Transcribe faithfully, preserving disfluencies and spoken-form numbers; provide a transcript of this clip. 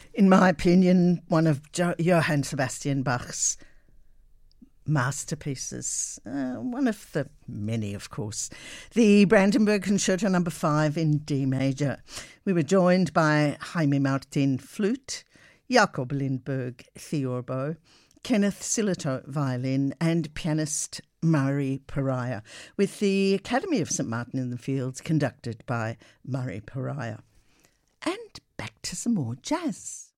In my opinion, one of jo- Johann Sebastian Bach's masterpieces, uh, one of the many, of course. The Brandenburg Concerto number five in D major. We were joined by Jaime Martin flute, Jakob Lindberg theorbo, Kenneth Sillito violin, and pianist Murray Pariah, with the Academy of Saint Martin in the Fields conducted by Murray Pariah. And back to some more jazz.